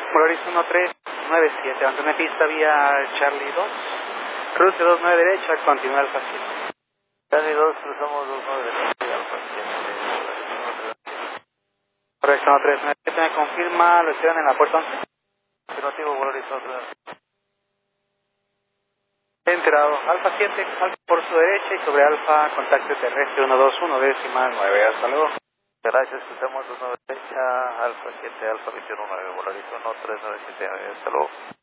Polaris 1397, mantiene pista vía Charlie 2. Cruce 29 derecha, continúa Alfa 7. Charlie 2, cruzamos 29 derecha, Alfa 7. Polaris 1397, me confirma, lo esperan en la puerta 11. Afirmativo, Polaris 1397. Enterado, Alfa 7, Alfa por su derecha y sobre Alfa, contacto terrestre 121, decimal 9, hasta luego. Gracias, cruzamos 29 derecha, Alfa 7, Alfa 21, 9, Polaris 1397, hasta luego.